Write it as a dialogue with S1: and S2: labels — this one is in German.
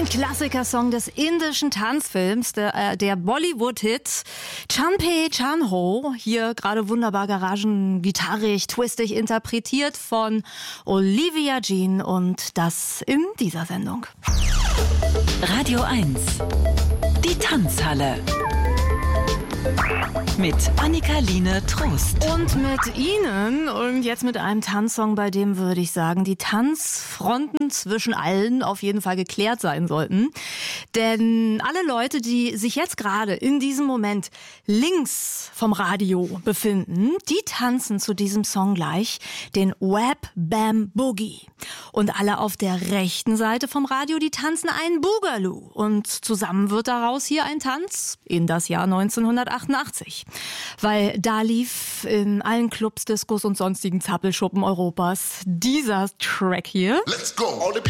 S1: Klassikersong des indischen Tanzfilms, der Bollywood-Hit Champe Chanho, hier gerade wunderbar garagengitarrig, twistig interpretiert von Olivia Jean und das in dieser Sendung.
S2: Radio 1, die Tanzhalle. Mit Annika-Line Trost.
S1: Und mit Ihnen und jetzt mit einem Tanzsong, bei dem würde ich sagen, die Tanzfronten zwischen allen auf jeden Fall geklärt sein sollten. Denn alle Leute, die sich jetzt gerade in diesem Moment links vom Radio befinden, die tanzen zu diesem Song gleich den Whap Bam Boogie. Und alle auf der rechten Seite vom Radio, die tanzen einen Boogaloo. Und zusammen wird daraus hier ein Tanz in das Jahr 1988. Weil da lief in allen Clubs, Diskos und sonstigen Zappelschuppen Europas dieser Track hier.
S3: Let's go.